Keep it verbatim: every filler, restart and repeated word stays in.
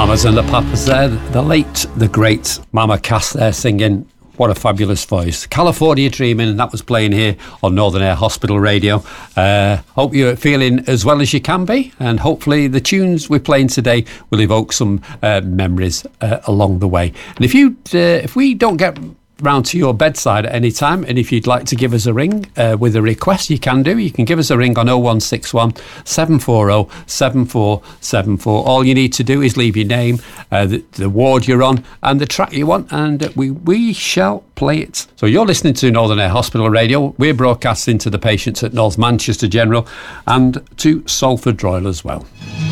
Mamas and the Papas there, the late, the great Mama Cass there singing. What a fabulous voice. California Dreaming, that was playing here on Northern Air Hospital Radio. Uh, hope you're feeling as well as you can be, and hopefully the tunes we're playing today will evoke some uh, memories uh, along the way. And if you, uh, if we don't get round to your bedside at any time, and if you'd like to give us a ring uh, with a request, you can do. You can give us a ring on oh one six one, seven four oh, seven four seven four. All you need to do is leave your name, uh, the, the ward you're on, and the track you want, and we, we shall play it. So you're listening to Northern Air Hospital Radio. We're broadcasting to the patients at North Manchester General and to Salford Royal as well.